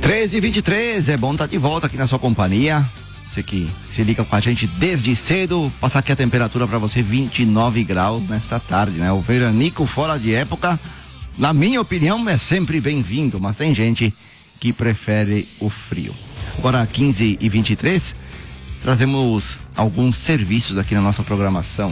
13h23, é bom estar de volta aqui na sua companhia. Você que se liga com a gente desde cedo, passar aqui a temperatura para você, 29 graus nesta tarde, né? O veranico fora de época, na minha opinião, é sempre bem-vindo, mas tem gente que prefere o frio. Agora, 15h23, trazemos alguns serviços aqui na nossa programação.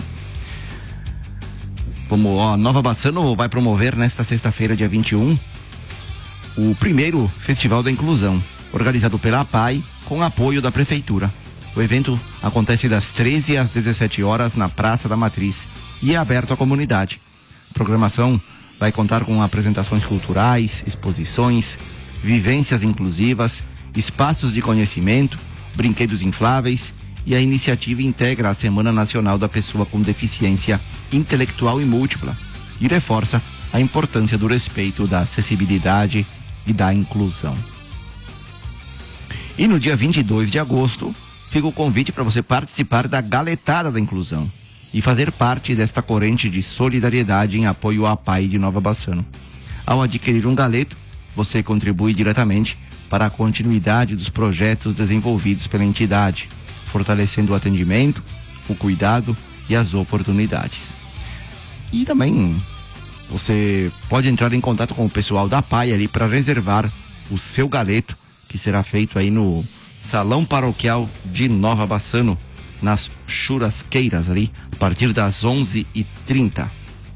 Como a Nova Bassano vai promover nesta sexta-feira, dia 21, o primeiro Festival da Inclusão, organizado pela APAI, com apoio da Prefeitura. O evento acontece das 13 às 17 horas na Praça da Matriz e é aberto à comunidade. A programação vai contar com apresentações culturais, exposições, vivências inclusivas, espaços de conhecimento, brinquedos infláveis, e a iniciativa integra a Semana Nacional da Pessoa com Deficiência Intelectual e Múltipla e reforça a importância do respeito, da acessibilidade e da inclusão. E no dia 22 de agosto, fica o convite para você participar da Galetada da Inclusão e fazer parte desta corrente de solidariedade em apoio à APAI de Nova Bassano. Ao adquirir um galeto, você contribui diretamente para a continuidade dos projetos desenvolvidos pela entidade, fortalecendo o atendimento, o cuidado e as oportunidades. E também você pode entrar em contato com o pessoal da APAI ali para reservar o seu galeto, que será feito aí no Salão Paroquial de Nova Bassano, nas churrasqueiras ali, a partir das 11h30.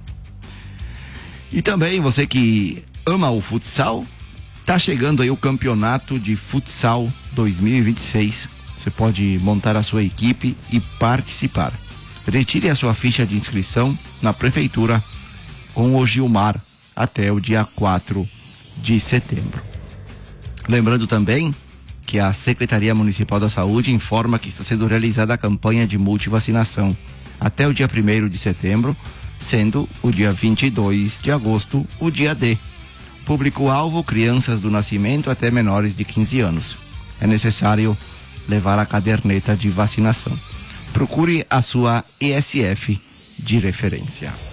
E também você que ama o futsal, tá chegando aí o Campeonato de Futsal 2026. Você pode montar a sua equipe e participar. Retire a sua ficha de inscrição na Prefeitura com o Gilmar até o dia 4 de setembro. Lembrando também que a Secretaria Municipal da Saúde informa que está sendo realizada a campanha de multivacinação até o dia 1º de setembro, sendo o dia 22 de agosto o dia D. Público-alvo, crianças do nascimento até menores de 15 anos. É necessário levar a caderneta de vacinação. Procure a sua ESF de referência.